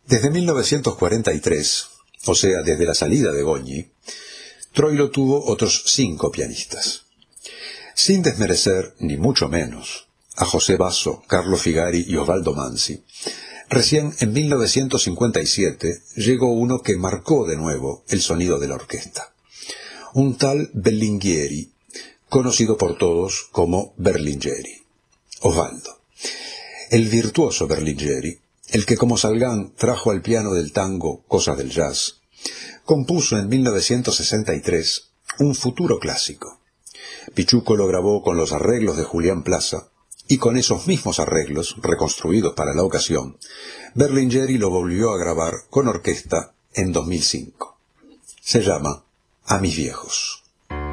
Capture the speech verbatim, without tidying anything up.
Desde mil novecientos cuarenta y tres, o sea, desde la salida de Gogni, Troilo tuvo otros cinco pianistas. Sin desmerecer, ni mucho menos, a José Basso, Carlo Figari y Osvaldo Manzi, recién en mil novecientos cincuenta y siete llegó uno que marcó de nuevo el sonido de la orquesta. Un tal Berlinghieri, conocido por todos como Berlinghieri. Osvaldo. El virtuoso Berlinghieri, el que como Salgán trajo al piano del tango cosas del jazz, compuso en mil novecientos sesenta y tres un futuro clásico. Pichuco lo grabó con los arreglos de Julián Plaza, y con esos mismos arreglos, reconstruidos para la ocasión, Berlinghieri lo volvió a grabar con orquesta en dos mil cinco. Se llama A mis viejos.